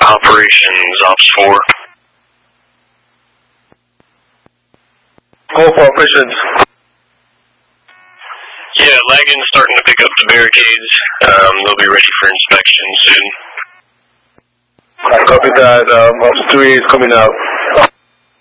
Operations Ops 4. Call for operations. Yeah, Lagan's starting to pick up the barricades. They'll be ready for inspection soon. I copy that. Ops 3 is coming out.